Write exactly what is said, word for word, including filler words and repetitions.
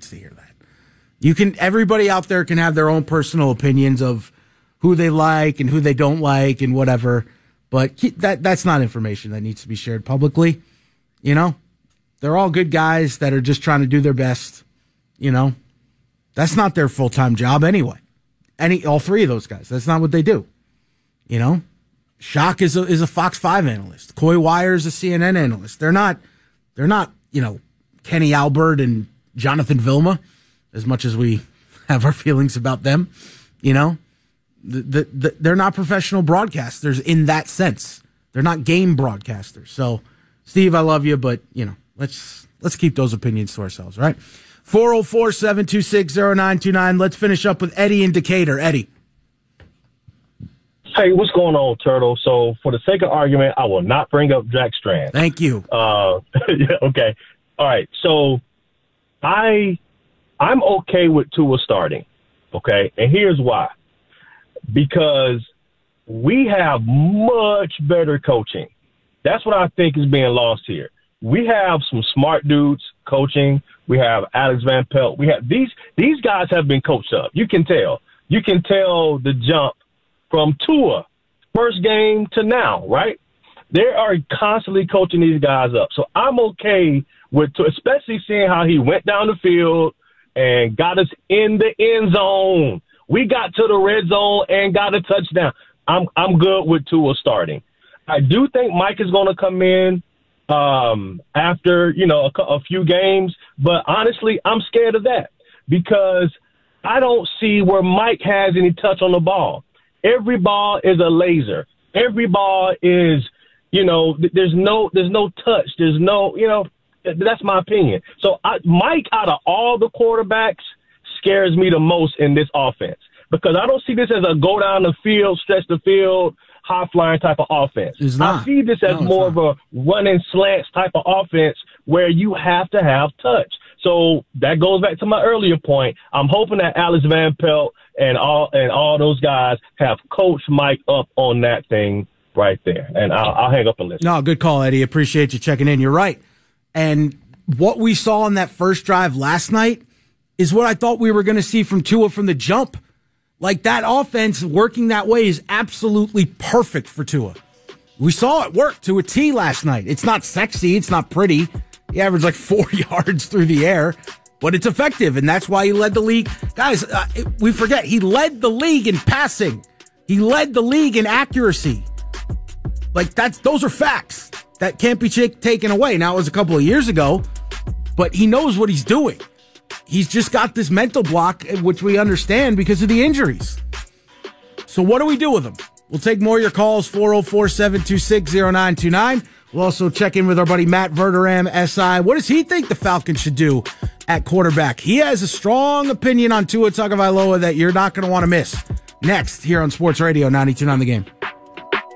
needs to hear that. You can, everybody out there can have their own personal opinions of who they like and who they don't like and whatever, but that that's not information that needs to be shared publicly. You know, they're all good guys that are just trying to do their best. You know, that's not their full-time job anyway. Any, all three of those guys, that's not what they do. You know, Shock is a, is a Fox five analyst. Coy Wire is a C N N analyst. They're not, they're not, you know, Kenny Albert and Jonathan Vilma, as much as we have our feelings about them. You know, the, the, the, they're not professional broadcasters in that sense. They're not game broadcasters. So, Steve, I love you, but, you know, let's let's keep those opinions to ourselves, right? four oh four, seven two six, oh nine two nine. Let's finish up with Eddie in Decatur. Eddie. Hey, what's going on, Turtle? So, for the sake of argument, I will not bring up Jack Strand. Thank you. Uh, yeah, okay. All right. So, I, I'm okay with Tua starting, okay? And here's why. Because we have much better coaching. That's what I think is being lost here. We have some smart dudes coaching. We have Alex Van Pelt. We have these these guys have been coached up. You can tell. You can tell the jump from Tua, first game to now, right? They are constantly coaching these guys up. So I'm okay with Tua, especially seeing how he went down the field and got us in the end zone. We got to the red zone and got a touchdown. I'm I'm good with Tua starting. I do think Mike is going to come in um, after, you know, a, a few games. But honestly, I'm scared of that because I don't see where Mike has any touch on the ball. Every ball is a laser. Every ball is, you know, th- there's no there's no touch. There's no, you know, th- that's my opinion. So I, Mike, out of all the quarterbacks, scares me the most in this offense because I don't see this as a go down the field, stretch the field, high-flying type of offense. I see this as no, more of a run-and slants type of offense where you have to have touch. So that goes back to my earlier point. I'm hoping that Alex Van Pelt and all and all those guys have coached Mike up on that thing right there. And I'll, I'll hang up and listen. No, good call, Eddie. Appreciate you checking in. You're right. And what we saw on that first drive last night is what I thought we were going to see from Tua from the jump. Like, that offense working that way is absolutely perfect for Tua. We saw it work to a T last night. It's not sexy. It's not pretty. He averaged like four yards through the air, but it's effective, and that's why he led the league. Guys, uh, we forget, he led the league in passing. He led the league in accuracy. Like, that's those are facts. That can't be ch- taken away. Now, it was a couple of years ago, but he knows what he's doing. He's just got this mental block, which we understand because of the injuries. So what do we do with him? We'll take more of your calls, four oh four, seven two six, oh nine two nine. We'll also check in with our buddy Matt Verderam, S I. What does he think the Falcons should do at quarterback? He has a strong opinion on Tua Tagovailoa that you're not going to want to miss. Next, here on Sports Radio ninety-two point nine The Game.